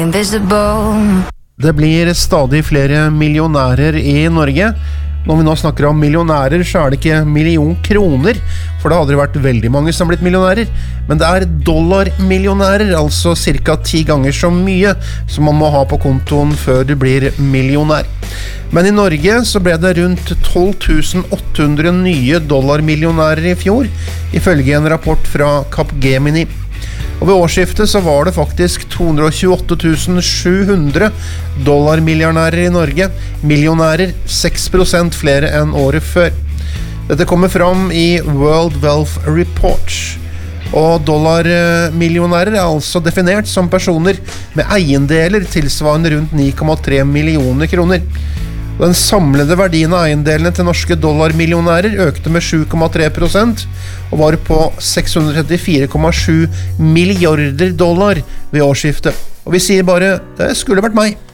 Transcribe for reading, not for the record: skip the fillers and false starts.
Invisible. Det blir stadig flere millionærer i Norge. Når vi nå snakker om millionærer, så det ikke million kroner, for da hadde det vært veldig mange som blitt millionærer. Men det dollarmillionærer, altså cirka 10 ganger så mye som man må ha på kontoen før du blir millionær. Men i Norge så ble det rundt 12 800 nye dollarmillionærer i fjor, ifølge en rapport fra Capgemini. Og ved årsskiftet så var det faktisk 228 700 dollarmillionærer i Norge. Millionærer 6% flere enn året før. Dette kommer fram i World Wealth Report. Og dollarmillionærer altså definert som personer med eiendeler tilsvarende rundt 9,3 millioner kroner. Den samlede verdien av eiendelene til norske dollarmillionærer økte med 7,3% og var på 634,7 milliarder dollar ved årsskiftet. Og vi sier bare, det skulle vært meg.